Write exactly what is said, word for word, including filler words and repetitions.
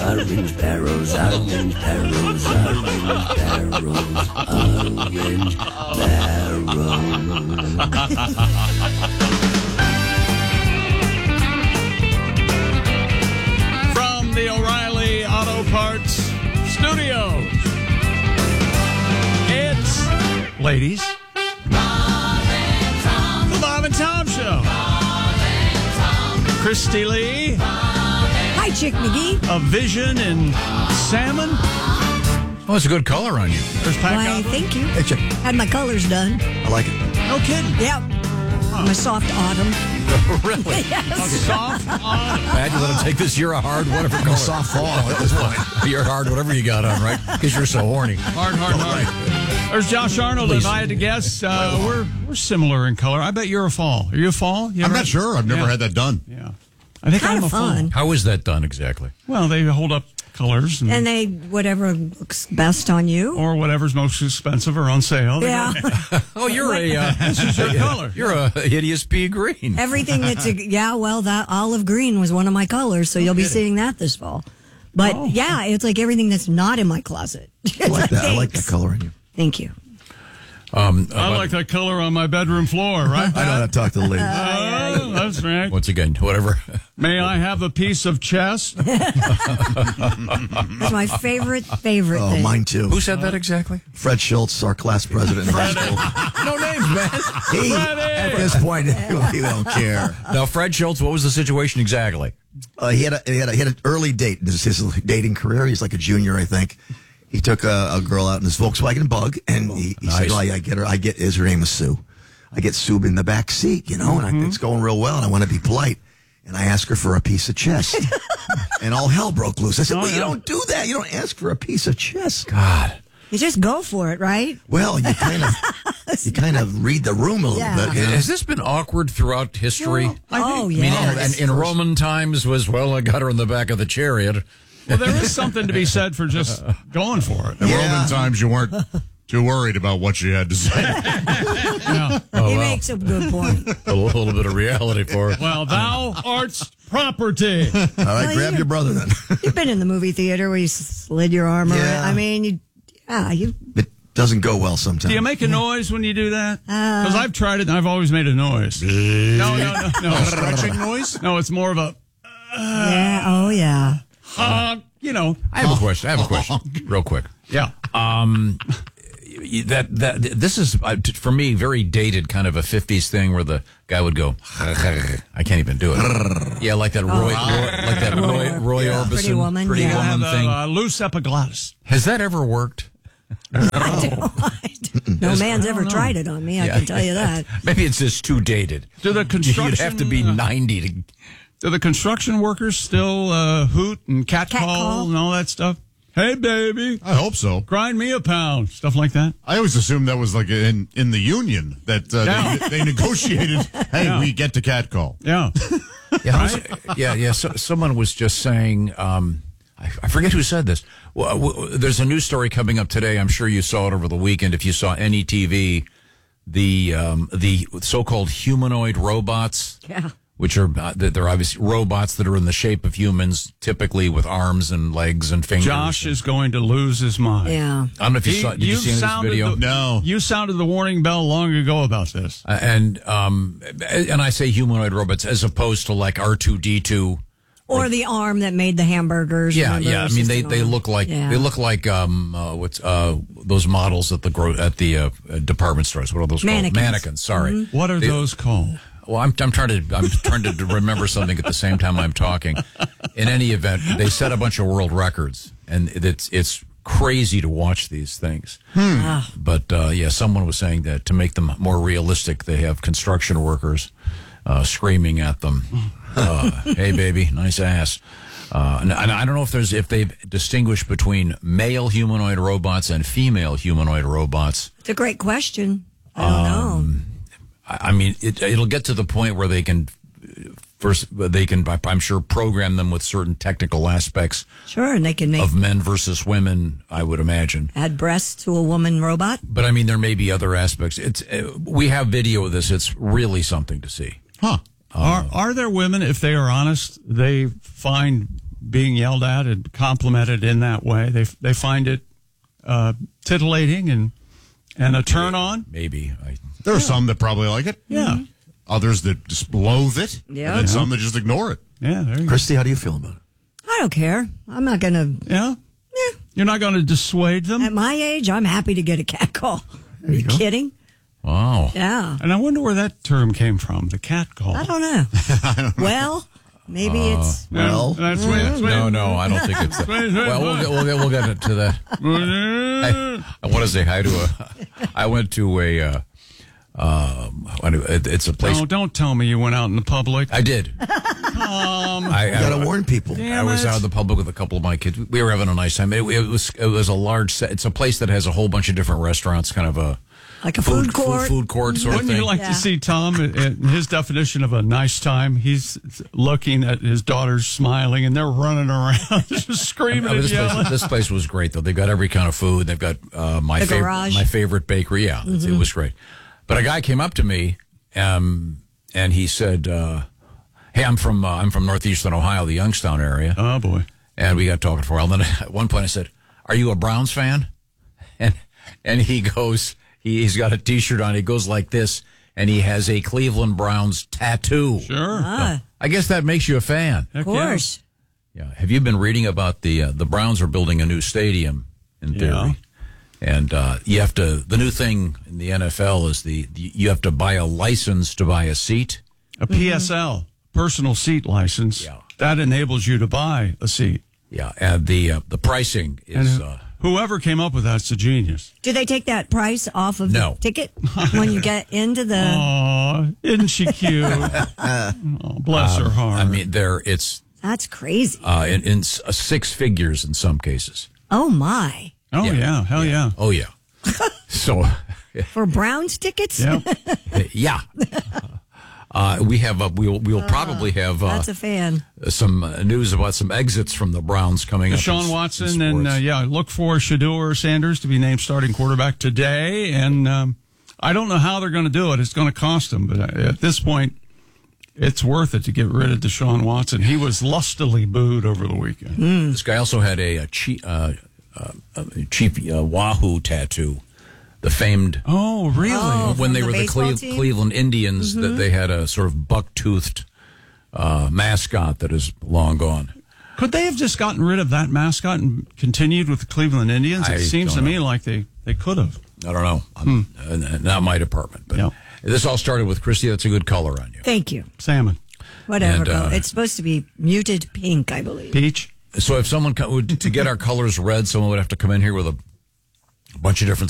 orange barrels, orange barrels, orange barrels, orange barrels. From the O'Reilly Auto Parts Studios, it's, ladies, Bob and Tom. the Bob and Tom Show. Bob and Tom. Christy Lee, Hi, Chick McGee. a vision in salmon. Oh, it's a good color on you. There's Pat Why, Goblin. thank you. Hey, Chick. Had my colors done. I like it. No kidding. Yep. My soft autumn. Really? Yes. Soft on. Bad, you let him take this. You're a hard whatever color. Soft fall at this point. You're hard whatever you got on, right? Because you're so horny. Hard, hard, hard. There's Josh Arnold. If I had to guess, uh, we're we're similar in color. I bet you're a fall. Are you a fall? You I'm ever- not sure. I've never Yeah. had that done. Yeah. I think Kind I'm of a fall. fun. How is that done exactly? Well, they hold up colors and, And they, whatever looks best on you. or whatever's most expensive or on sale. They Yeah. Oh, you're a uh, This is your color. You're a hideous pea green. Everything that's, a, yeah, well, that olive green was one of my colors, so you'll be seeing that this fall. But Oh. yeah, it's like everything that's not in my closet. I like that. I like that Thanks. color on you. Thank you. Um, I like that color on my bedroom floor, right? I know how to talk to the ladies. Oh, that's right. once again, whatever. May I have a piece of chest? That's my favorite, favorite Oh, thing. mine too. Who said that exactly? Fred Schultz, our class president. in high school. No names, man. He, at this point, we don't care. Now, Fred Schultz, what was the situation exactly? Uh, he had a, he had a, he had an early date. This is his dating career. He's like a junior, I think. He took a, a girl out in his Volkswagen Bug, and he, he Nice. said, "Well, I, I get her. I get is her name is Sue. I get Sue in the back seat, you know, and I, it's going real well, and I want to be polite." And I ask her for a piece of chest, and all hell broke loose. I said, "Well, you don't do that. You don't ask for a piece of chest." God. You just go for it, right? Well, you kind of you kind of read the room a little Yeah. bit. You know? Has this been awkward throughout history? Oh, I mean, yeah. and in Roman times was, well, I got her in the back of the chariot. Well, there is something to be said for just going for it. In Yeah. Roman times, you weren't too worried about what she had to say. Yeah. Oh, he well, makes a good point. a little bit of reality for it. Well, thou art property. All right, Well, grab you- your brother then. You've been in the movie theater where you slid your arm Yeah. around. I mean, you, yeah, you. It doesn't go well sometimes. Do you make a noise when you do that? Because I've tried it and I've always made a noise. No, no, no, no. Stretching noise? No, it's more of a, Yeah. Oh, yeah. uh, you know. I have a question. I have a question, real quick. Yeah. Um, that that this is uh, t- for me very dated, kind of a fifties thing where the guy would go. I can't even do it. Yeah, like that Roy, Roy like that Roy, Roy Yeah. Orbison, Pretty Woman, Pretty yeah. Woman Have thing. a, a loose epiglottis. Has that ever worked? No man's ever tried it on me, I Yeah. can tell you that. Maybe it's just too dated. Do the construction? You'd have to be uh, ninety to. Do the construction workers still uh, hoot and cat, Cat call, call. and all that stuff? Hey, baby, I hope so. grind me a pound. Stuff like that. I always assumed that was like in, in the union that uh, Yeah. they, they negotiated, hey, Yeah. we get to catcall. Yeah. Yeah, who's- yeah, yeah. So, someone was just saying. Um, I, I forget who said this. Well, w- there's a news story coming up today. I'm sure you saw it over the weekend. If you saw any T V, the um, the so-called humanoid robots. Yeah. Which are uh, they're obviously robots that are in the shape of humans, typically with arms and legs and fingers. Josh is going to lose his mind. Yeah. I don't know if you He- saw. Did you you've see any of this sounded video? the- No. You sounded the warning bell long ago about this. Uh, and um, and I say humanoid robots as opposed to like R two D two. Or the arm that made the hamburgers. Yeah, remember? yeah. I It's mean, just they, an they arm. look like Yeah. they look like um uh, what's uh those models at the gro- at the uh, uh, department stores. What are those Mannequins. called? Mannequins. Sorry. What are They- those called? Well, I'm I'm trying to I'm trying to remember something at the same time I'm talking. In any event, they set a bunch of world records, and it's it's crazy to watch these things. But uh, yeah, someone was saying that to make them more realistic, they have construction workers uh, screaming at them, uh, "Hey, baby, nice ass." Uh, and, and I don't know if there's if they've distinguished between male humanoid robots and female humanoid robots. It's a great question. I don't know. I I mean, it, it'll get to the point where they can first they can I'm sure program them with certain technical aspects Sure, and they can make of men versus women. I would imagine. add breasts to a woman robot. But I mean, there may be other aspects. It's uh, we have video of this. It's really something to see. Huh. Are are there women, if they are honest, they find being yelled at and complimented in that way. They they find it uh, titillating and and a turn on. Maybe. I, There are some that probably like it. Yeah. Others that just loathe it. Yeah. And then Yeah. some that just ignore it. Yeah, there you go. Christy, how do you feel about it? I don't care. I'm not going to. Yeah? You're not going to dissuade them? At my age, I'm happy to get a cat call. Are you kidding? wow. Yeah. And I wonder where that term came from, the cat call. I don't know. Well, maybe it's. Well, That's way, that's way, No, no, I don't think it's that. Well, we'll get, we'll get, we'll get to that. I, I want to say hi to a. I went to a. Uh, um, it's a place. No, don't tell me you went out in the public. I did. Um, I, you got to I, warn people. Yeah. I was Damn it. out in the public with a couple of my kids. We were having a nice time. It, it was it was a large set. It's a place that has a whole bunch of different restaurants, kind of a Like a food court. food, food court sort Wouldn't of thing. you like Yeah. to see Tom in in his definition of a nice time? He's looking at his daughters smiling, and they're running around, just screaming I mean, and this, yelling. place, this place was great, though. They've got every kind of food. They've got uh, my The favorite garage. my favorite bakery. Yeah, it's- it was great. But a guy came up to me, um, and he said, uh, "Hey, I'm from uh, I'm from northeastern Ohio, the Youngstown area." Oh boy! And we got talking for a while. Then at one point I said, "Are you a Browns fan?" And and he goes, he, he's got a T-shirt on. He goes like this, and he has a Cleveland Browns tattoo. Sure, Ah, I guess that makes you a fan. Heck of course. Yeah. Have you been reading about the uh, the Browns are building a new stadium in theory? Yeah. And uh, you have to. The new thing in the N F L is the, the you have to buy a license to buy a seat. yeah. A P S L, personal seat license, Yeah. that enables you to buy a seat. Yeah, and the uh, the pricing And is. who- Uh, whoever came up with that's a genius. Do they take that price off of No. the ticket when you get into the? Oh, isn't she cute? oh, bless her heart. I mean, there it's That's crazy. uh, in, in s- uh, six figures in some cases. Oh my! oh yeah. yeah, hell yeah. Oh yeah. So, For Browns tickets? Yeah. yeah. Uh, we have a, we'll we'll probably have uh, That's a fan. some uh, news about some exits from the Browns coming up. in Deshaun s- Watson in and uh, sports. yeah, look for Shador Sanders to be named starting quarterback today. And um, I don't know how they're going to do it. It's going to cost them, but at this point, it's worth it to get rid of Deshaun Watson. He was lustily booed over the weekend. This guy also had a, a cheap uh, uh, a cheap uh, Wahoo tattoo, the famed. Oh, really? Oh. when from they the were the baseball Cle- team? Cleveland Indians, that they had a sort of buck-toothed uh, mascot that is long gone. Could they have just gotten rid of that mascot and continued with the Cleveland Indians? I It seems to don't me know. like they, they could have. I don't know. I'm, uh, not my department, but Yeah. this all started with Christy. That's a good color on you. Thank you. Salmon. Whatever. And, uh, Bo. It's supposed to be muted pink, I believe. Peach. So if someone co- would to get our colors red, someone would have to come in here with a bunch of different